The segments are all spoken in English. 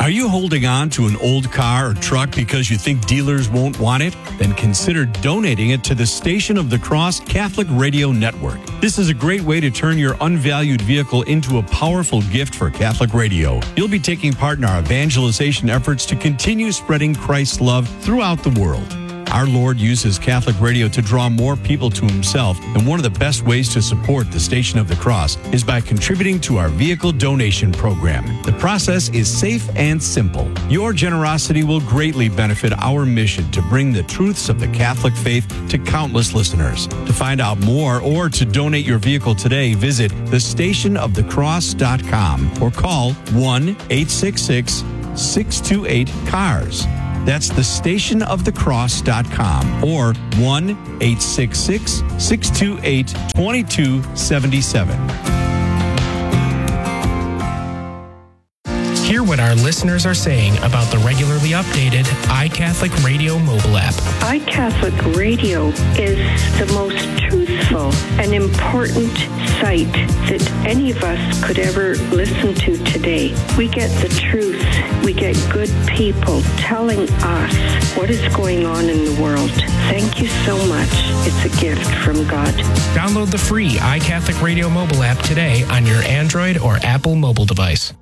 Are you holding on to an old car or truck because you think dealers won't want it? Then consider donating it to the Station of the Cross Catholic Radio Network. This is a great way to turn your unvalued vehicle into a powerful gift for Catholic radio. You'll be taking part in our evangelization efforts to continue spreading Christ's love throughout the world. Our Lord uses Catholic radio to draw more people to himself, and one of the best ways to support the Station of the Cross is by contributing to our vehicle donation program. The process is safe and simple. Your generosity will greatly benefit our mission to bring the truths of the Catholic faith to countless listeners. To find out more or to donate your vehicle today, visit thestationofthecross.com or call 1-866-628-CARS. That's thestationofthecross.com or 1-866-628-2277. Hear what our listeners are saying about the regularly updated iCatholic Radio mobile app. iCatholic Radio is the most truthful and important site that any of us could ever listen to today. We get the truth. We get good people telling us what is going on in the world. Thank you so much. It's a gift from God. Download the free iCatholic Radio mobile app today on your Android or Apple mobile device.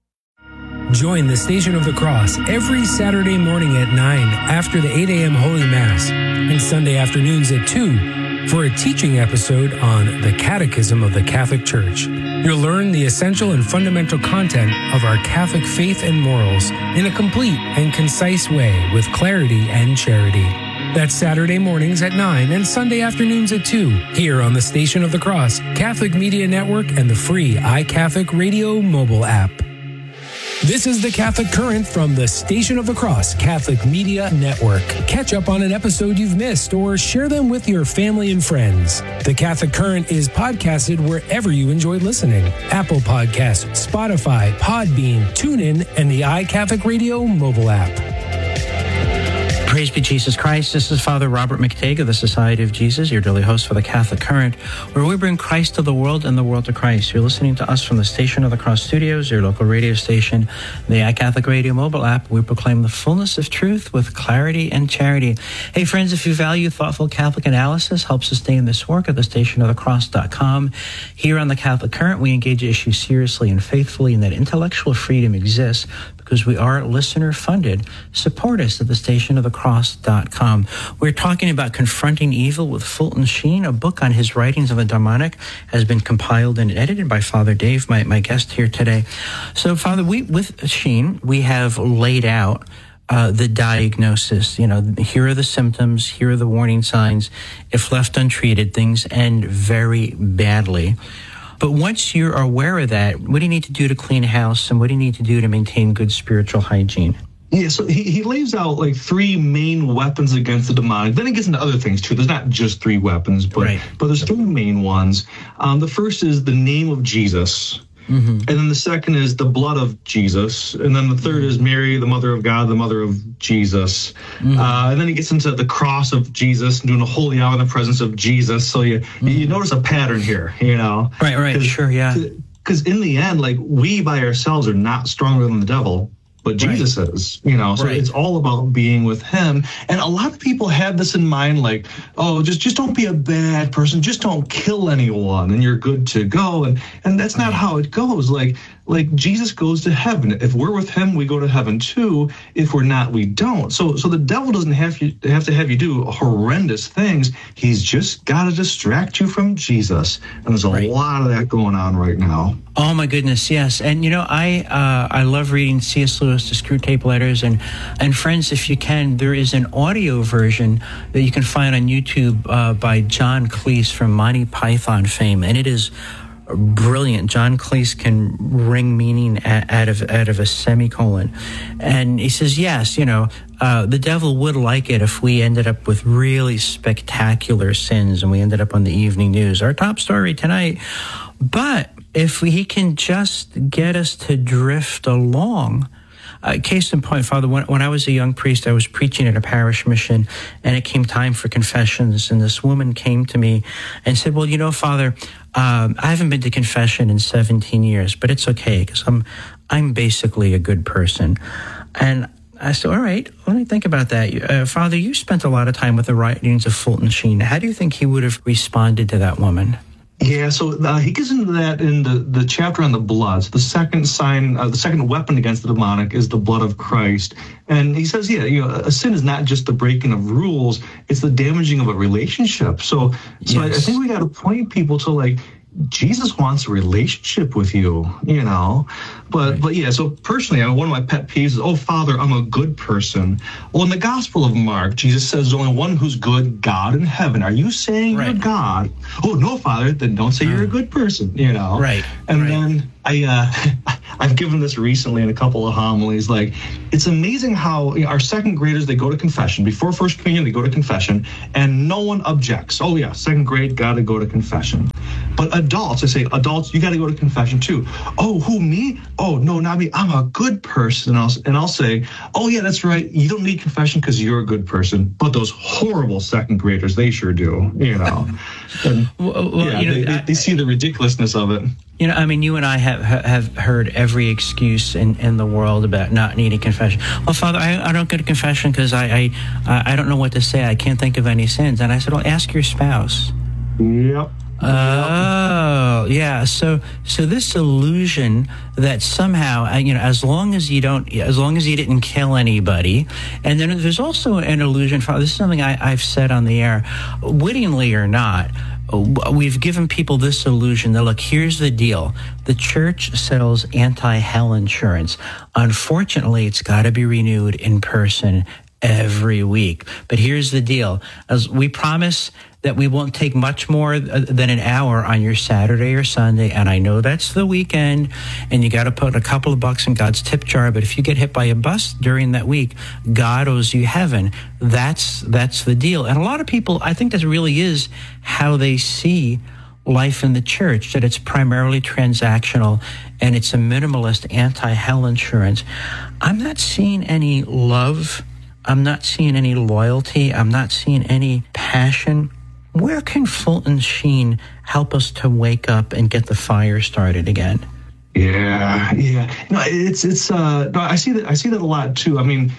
Join the Station of the Cross every Saturday morning at 9 after the 8 a.m. Holy Mass and Sunday afternoons at 2 for a teaching episode on the Catechism of the Catholic Church. You'll learn the essential and fundamental content of our Catholic faith and morals in a complete and concise way with clarity and charity. That's Saturday mornings at 9 and Sunday afternoons at 2 here on the Station of the Cross, Catholic Media Network, and the free iCatholic Radio mobile app. This is the Catholic Current from the Station of the Cross Catholic Media Network. Catch up on an episode you've missed or share them with your family and friends. The Catholic Current is podcasted wherever you enjoy listening. Apple Podcasts, Spotify, Podbean, TuneIn, and the iCatholic Radio mobile app. Praise be Jesus Christ. This is Father Robert McTague of the Society of Jesus, your daily host for the Catholic Current, where we bring Christ to the world and the world to Christ. You're listening to us from the Station of the Cross Studios, your local radio station, the iCatholic Radio mobile app. We proclaim the fullness of truth with clarity and charity. Hey, friends, if you value thoughtful Catholic analysis, help sustain this work at thestationofthecross.com. Here on the Catholic Current, we engage issues seriously and faithfully, and that intellectual freedom exists because we are listener-funded. Support us at thestationofthecross.com. We're talking about Confronting Evil with Fulton Sheen. A book on his writings on the demonic has been compiled and edited by Father Dave, my guest here today. So, Father, with Sheen, we have laid out the diagnosis. You know, here are the symptoms, here are the warning signs. If left untreated, things end very badly. But once you're aware of that, what do you need to do to clean house, and what do you need to do to maintain good spiritual hygiene? Yeah, so he lays out like three main weapons against the demonic. Then he gets into other things too. There's not just three weapons, but there's three main ones. The first is the name of Jesus. Mm-hmm. And then the second is the blood of Jesus. And then the third is Mary, the mother of God, the mother of Jesus. Mm-hmm. And then he gets into the cross of Jesus and doing a holy hour in the presence of Jesus. So you notice a pattern here, you know? Right, sure, yeah. Because in the end, like, we by ourselves are not stronger than the devil, but Jesus is, you know, so it's all about being with him. And a lot of people have this in mind, like, oh, just don't be a bad person. Just don't kill anyone and you're good to go. And that's not how it goes. Like Jesus goes to heaven. If we're with him, we go to heaven too. If we're not, we don't. So the devil doesn't have to have you do horrendous things. He's just got to distract you from Jesus. And there's a lot of that going on right now. Oh my goodness, yes. And you know, I love reading C.S. Lewis' The Screwtape Letters, and friends, if you can, there is an audio version that you can find on YouTube by John Cleese from Monty Python fame, and it is brilliant. John Cleese can wring meaning out of a semicolon, and he says, yes, you know, the devil would like it if we ended up with really spectacular sins and we ended up on the evening news, our top story tonight. But if he can just get us to drift along. Case in point, Father, when I was a young priest, I was preaching at a parish mission, and it came time for confessions, and this woman came to me and said, well, you know, Father, I haven't been to confession in 17 years, but it's okay, because I'm basically a good person. And I said, all right, let me think about that. Father, you spent a lot of time with the writings of Fulton Sheen. How do you think he would have responded to that woman? Yeah, so he gets into that in the chapter on the blood. So the second sign, the second weapon against the demonic is the blood of Christ. And he says, a sin is not just the breaking of rules, it's the damaging of a relationship. So yes. I think we got to point people to Jesus wants a relationship with you, But yeah, so personally, one of my pet peeves is, oh, Father, I'm a good person. Well, in the Gospel of Mark, Jesus says there's only one who's good, God in heaven. Are you saying you're God? Oh, no, Father, then don't say you're a good person, Right. And then I've given this recently in a couple of homilies. It's amazing how our second graders, they go to confession. Before First Communion, they go to confession, and no one objects. Oh, yeah, second grade, got to go to confession. But adults, I say, adults, you got to go to confession too. Oh, who, me? Oh, no, not me. I'm a good person. And I'll say, oh, yeah, that's right. You don't need confession because you're a good person. But those horrible second graders, they sure do, And, they see the ridiculousness of it. You and I have heard every excuse in the world about not needing confession. Well, Father, I don't go to confession because I don't know what to say. I can't think of any sins. And I said, well, ask your spouse. Yep. Oh, yeah. So this illusion that somehow, as long as you didn't kill anybody, and then there's also an illusion. This is something I've said on the air, wittingly or not. We've given people this illusion that, look, here's the deal. The church sells anti-hell insurance. Unfortunately, it's got to be renewed in person every week. But here's the deal. As we promise that we won't take much more than an hour on your Saturday or Sunday, and I know that's the weekend, and you got to put a couple of bucks in God's tip jar, but if you get hit by a bus during that week, God owes you heaven. That's the deal. And a lot of people, I think that really is how they see life in the church, that it's primarily transactional and it's a minimalist anti-hell insurance. I'm not seeing any love. I'm not seeing any loyalty. I'm not seeing any passion. Where can Fulton Sheen help us to wake up and get the fire started again? Yeah. No, I see that a lot too.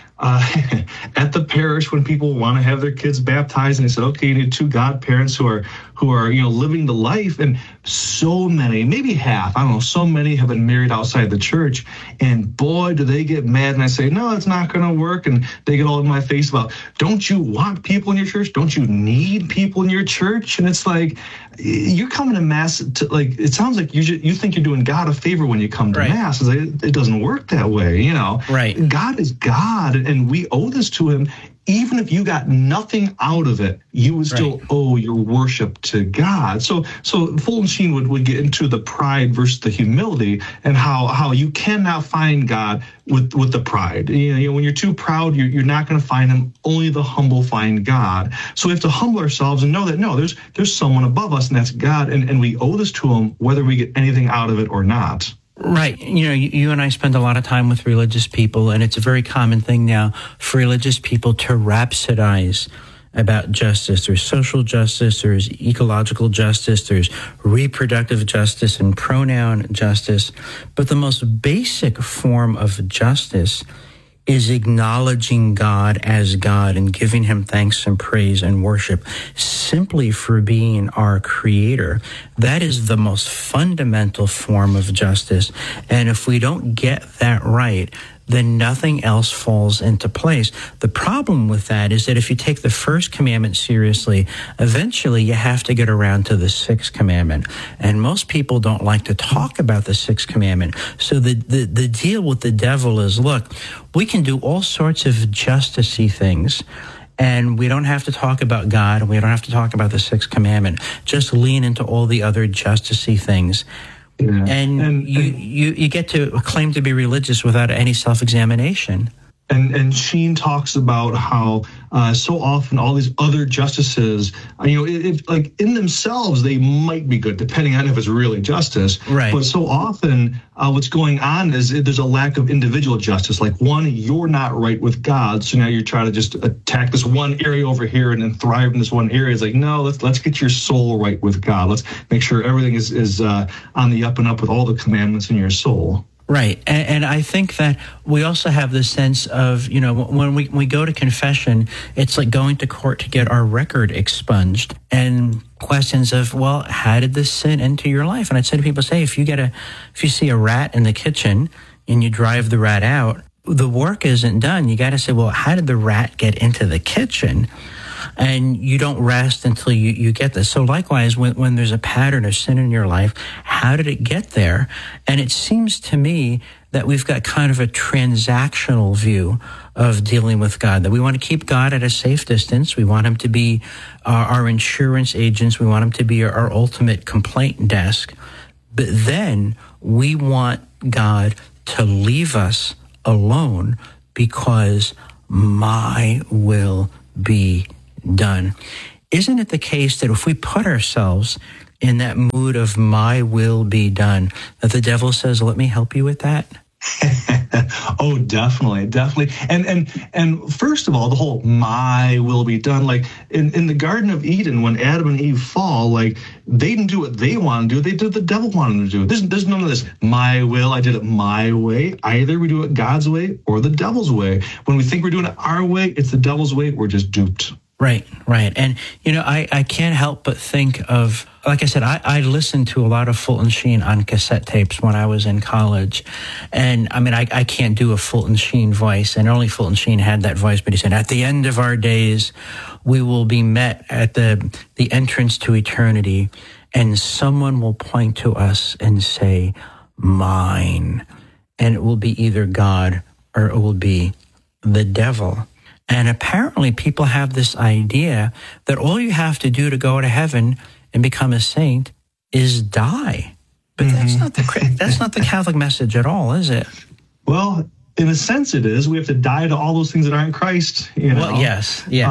At the parish, when people want to have their kids baptized, and they said, okay, you need 2 godparents who are living the life, and so many, maybe half, I don't know, so many have been married outside the church, and boy, do they get mad. And I say, no, it's not going to work. And they get all in my face about, don't you want people in your church? Don't you need people in your church? And it's like, you're coming to Mass it sounds like you think you're doing God a favor when you come to Mass. It doesn't work that way, Right. God is God, and we owe this to him. Even if you got nothing out of it, you would still owe your worship to God. So Fulton Sheen would get into the pride versus the humility, and how you cannot find God with the pride. When you're too proud, you're not going to find him. Only the humble find God. So we have to humble ourselves and know that, no, there's someone above us, and that's God, and we owe this to him whether we get anything out of it or not. Right. You and I spend a lot of time with religious people, and it's a very common thing now for religious people to rhapsodize about justice. There's social justice, there's ecological justice, there's reproductive justice and pronoun justice. But the most basic form of justice is acknowledging God as God and giving him thanks and praise and worship simply for being our creator. That is the most fundamental form of justice. And if we don't get that right, then nothing else falls into place. The problem with that is that if you take the first commandment seriously, eventually you have to get around to the sixth commandment. And most people don't like to talk about the sixth commandment. So the deal with the devil is, look, we can do all sorts of justice-y things, and we don't have to talk about God, and we don't have to talk about the sixth commandment. Just lean into all the other justice-y things. Yeah. And you get to claim to be religious without any self-examination. And Sheen talks about how so often all these other justices, if like in themselves, they might be good, depending on if it's really justice. Right. But so often what's going on is there's a lack of individual justice. Like, one, you're not right with God, so now you're trying to just attack this one area over here and then thrive in this one area. It's like, no, let's get your soul right with God. Let's make sure everything is on the up and up with all the commandments in your soul. Right. And I think that we also have the sense of, when we go to confession, it's like going to court to get our record expunged, and questions of, well, how did this sin enter your life? And I'd say to people, if you see a rat in the kitchen and you drive the rat out, the work isn't done. You got to say, well, how did the rat get into the kitchen? And you don't rest until you get this. So likewise, when there's a pattern of sin in your life, how did it get there? And it seems to me that we've got kind of a transactional view of dealing with God, that we want to keep God at a safe distance. We want him to be our insurance agents. We want him to be our ultimate complaint desk. But then we want God to leave us alone because my will be done. Isn't it the case that if we put ourselves in that mood of my will be done, that the devil says, let me help you with that? Oh, definitely. And first of all, the whole my will be done, like in the Garden of Eden, when Adam and Eve fall, like they didn't do what they want to do. They did what the devil wanted them to do. There's none of this, my will, I did it my way. Either we do it God's way or the devil's way. When we think we're doing it our way, it's the devil's way. We're just duped. Right. And, I can't help but think of, like I said, I listened to a lot of Fulton Sheen on cassette tapes when I was in college. And I can't do a Fulton Sheen voice, and only Fulton Sheen had that voice, but he said, at the end of our days, we will be met at the entrance to eternity, and someone will point to us and say, mine. And it will be either God or it will be the devil. And apparently people have this idea that all you have to do to go to heaven and become a saint is die. But that's not the Catholic message at all, is it? Well, in a sense it is. We have to die to all those things that aren't Christ, Well, yes. In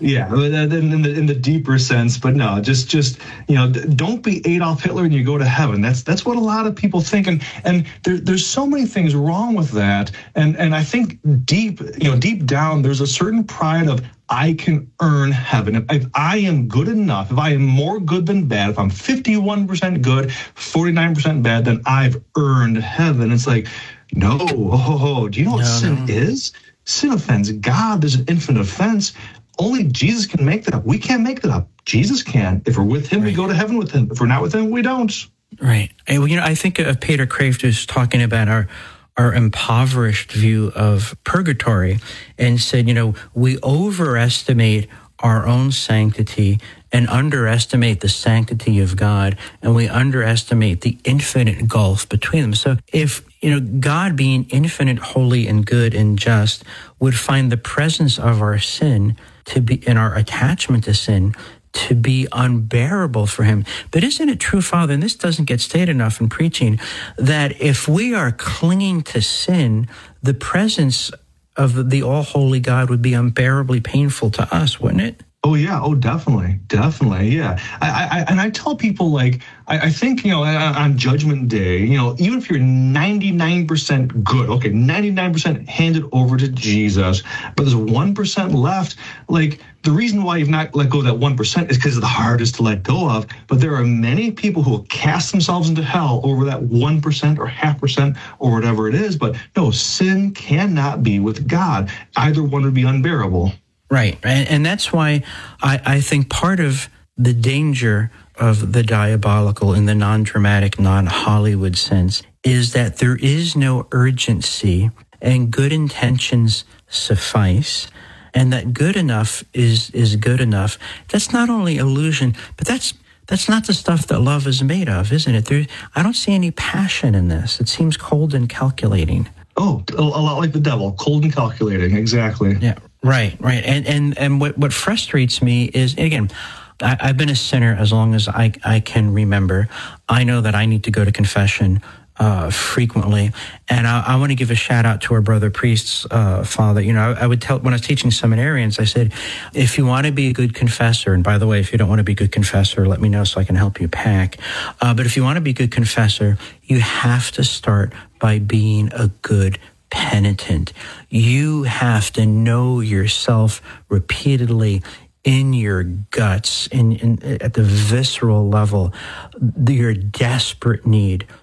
the deeper sense, but no, just don't be Adolf Hitler and you go to heaven. That's what a lot of people think, and there's so many things wrong with that. And I think deep down there's a certain pride of, I can earn heaven. If I am good enough, if I am more good than bad, if I'm 51% good, 49% bad, then I've earned heaven. It's like, no. Do you know what sin is? Sin offends God. There's an infinite offense. Only Jesus can make that up. We can't make that up. Jesus can. If we're with him, we go to heaven with him. If we're not with him, we don't. Right. I think of Peter Kreeft who's talking about our impoverished view of purgatory, and said, we overestimate our own sanctity and underestimate the sanctity of God, and we underestimate the infinite gulf between them. So if, God being infinite, holy, and good and just would find the presence of our sin to be, in our attachment to sin, to be unbearable for him. But isn't it true, Father, and this doesn't get stated enough in preaching, that if we are clinging to sin, the presence of the all-holy God would be unbearably painful to us, wouldn't it? Oh, yeah. Oh, definitely. Yeah. I tell people, I think, on Judgment Day, even if you're 99% good, 99% handed over to Jesus, but there's 1% left, the reason why you've not let go of that 1% is because it's the hardest to let go of. But there are many people who will cast themselves into hell over that 1% or 0.5% or whatever it is. But no, sin cannot be with God. Either one would be unbearable. Right. And that's why I think part of the danger of the diabolical in the non-dramatic, non-Hollywood sense is that there is no urgency and good intentions suffice, and that good enough is good enough. That's not only illusion, but that's not the stuff that love is made of, isn't it? I don't see any passion in this. It seems cold and calculating. Oh, a lot like the devil, cold and calculating, exactly. Yeah. Right. And what frustrates me is, again, I've been a sinner as long as I can remember. I know that I need to go to confession frequently. And I want to give a shout out to our brother priests, Father. I would tell, when I was teaching seminarians, I said, if you want to be a good confessor, and by the way, if you don't want to be a good confessor, let me know so I can help you pack. But if you want to be a good confessor, you have to start by being a good penitent. You have to know yourself repeatedly in your guts, at the visceral level, your desperate need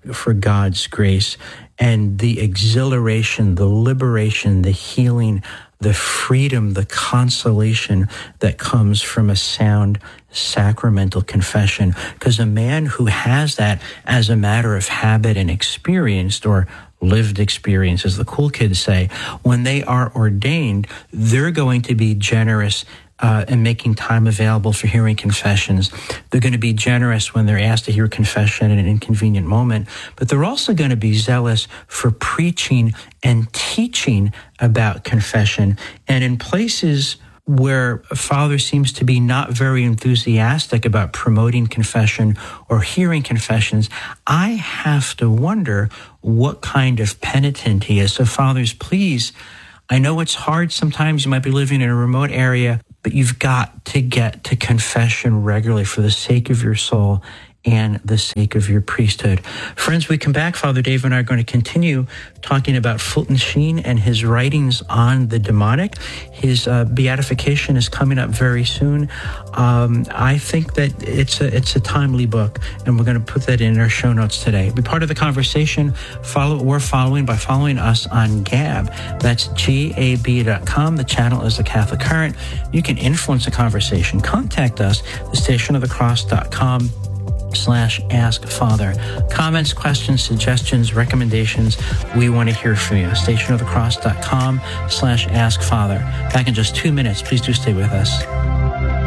for God's grace and the exhilaration, the liberation, the healing, the freedom, the consolation that comes from a sound sacramental confession. Because a man who has that as a matter of habit and experienced, or lived experience, as the cool kids say, when they are ordained, they're going to be generous and making time available for hearing confessions. They're going to be generous when they're asked to hear confession in an inconvenient moment, but they're also going to be zealous for preaching and teaching about confession. And in places where a father seems to be not very enthusiastic about promoting confession or hearing confessions, I have to wonder what kind of penitent he is. So fathers, please, I know it's hard sometimes. You might be living in a remote area, but you've got to get to confession regularly for the sake of your soul and the sake of your priesthood. Friends, we come back. Father Dave and I are going to continue talking about Fulton Sheen and his writings on the demonic. His beatification is coming up very soon. I think that it's a timely book, and we're going to put that in our show notes today. Be part of the conversation. We're following by following us on Gab. That's gab.com. The channel is The Catholic Current. You can influence the conversation. Contact us, thestationofthecross.com/Ask Father. Comments, questions, suggestions, recommendations, we want to hear from you. Stationofthecross.com/Ask Father. Back in just 2 minutes. Please do stay with us.